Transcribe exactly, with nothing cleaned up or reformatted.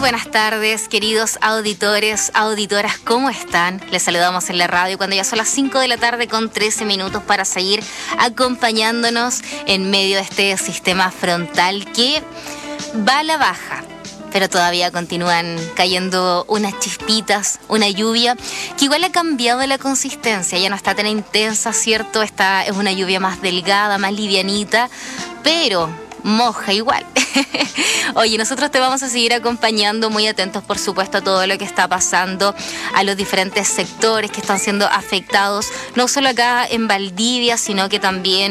buenas tardes, queridos auditores, auditoras, ¿cómo están? Les saludamos en la radio cuando ya son las cinco de la tarde con trece minutos para seguir acompañándonos en medio de este sistema frontal que va a la baja, pero todavía continúan cayendo unas chispitas, una lluvia que igual ha cambiado la consistencia, ya no está tan intensa, ¿cierto? Esta es una lluvia más delgada, más livianita, pero moja igual. Oye, nosotros te vamos a seguir acompañando, muy atentos por supuesto a todo lo que está pasando, a los diferentes sectores que están siendo afectados, no solo acá en Valdivia, sino que también